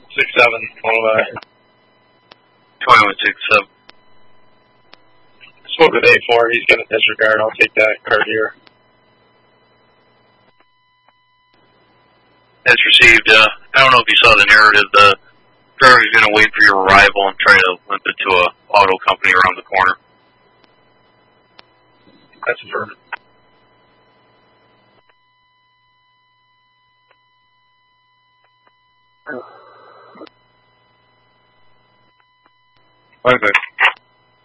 6-7, all that. 2167. Spoke with A4, he's going to disregard, I'll take that card here. As received, I don't know if you saw the narrative, the driver's going to wait for your arrival and try to limp it to a auto company around the corner. That's affirmative. Okay.